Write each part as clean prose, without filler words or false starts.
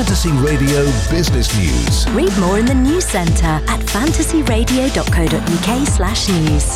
Fantasy Radio Business News. Read more in the News Centre at fantasyradio.co.uk/news.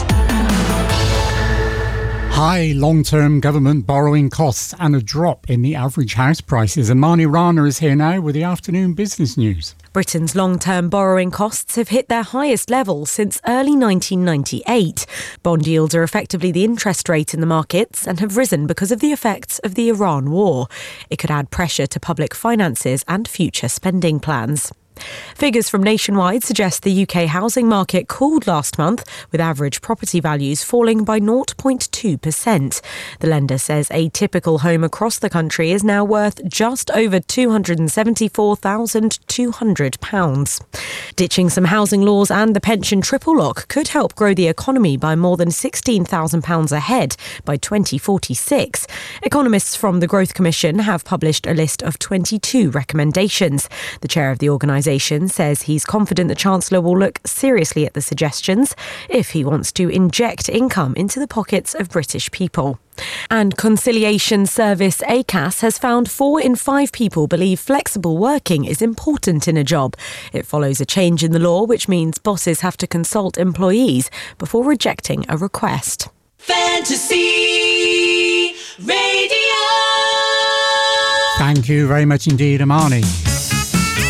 High long-term government borrowing costs and a drop in the average house prices. Amani Rana is here now with the afternoon business news. Britain's long-term borrowing costs have hit their highest level since early 1998. Bond yields are effectively the interest rate in the markets and have risen because of the effects of the Iran war. It could add pressure to public finances and future spending plans. Figures from Nationwide suggest the UK housing market cooled last month, with average property values falling by 0.2%. The lender says a typical home across the country is now worth just over £274,200. Ditching some housing laws and the pension triple lock could help grow the economy by more than £16,000 a head by 2046. Economists from the Growth Commission have published a list of 22 recommendations. The chair of the organisation says he's confident the Chancellor will look seriously at the suggestions if he wants to inject income into the pockets of British people. And Conciliation Service ACAS has found 4 in 5 people believe flexible working is important in a job. It follows a change in the law which means bosses have to consult employees before rejecting a request. Fantasy Radio. Thank you very much indeed, Amani.